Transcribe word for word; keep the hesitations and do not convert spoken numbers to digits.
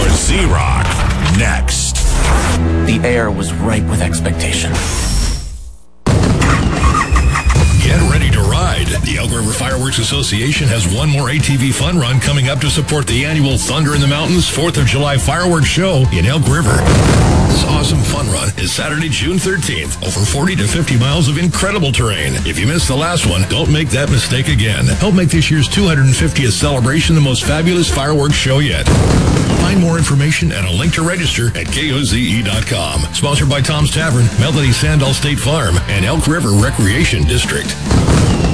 Z-Rock, next. The air was ripe with expectation. Get ready to ride. The Elk River Fireworks Association has one more A T V fun run coming up to support the annual Thunder in the Mountains fourth of July fireworks show in Elk River. This awesome fun run is Saturday, June thirteenth. Over forty to fifty miles of incredible terrain. If you missed the last one, don't make that mistake again. Help make this year's two hundred fiftieth celebration the most fabulous fireworks show yet. Find more information and a link to register at K O Z E dot com. Sponsored by Tom's Tavern, Melody Sandal State Farm, and Elk River Recreation District.